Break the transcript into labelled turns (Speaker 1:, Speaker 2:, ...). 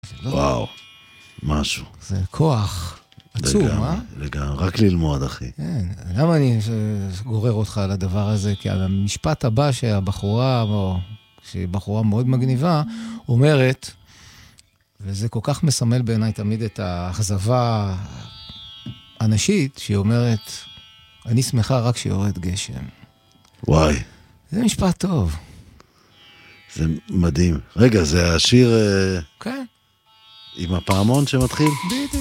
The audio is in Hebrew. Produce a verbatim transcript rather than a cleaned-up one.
Speaker 1: וואו, משהו.
Speaker 2: זה כוח עצום, אה?
Speaker 1: לגמרי, רק ללמוד, אחי.
Speaker 2: כן, למה אני גורר אותך על הדבר הזה? כי המשפט הבא שהבחורה, או שהיא בחורה מאוד מגניבה, אומרת, וזה כל כך מסמל בעיניי תמיד את האכזבה הנשית, שהיא אומרת, אני שמחה רק שיורד גשם.
Speaker 1: וואי.
Speaker 2: זה משפט טוב.
Speaker 1: זה מדהים. רגע, זה השיר...
Speaker 2: כן.
Speaker 1: עם הפעמון שמתחיל?
Speaker 2: בדיוק.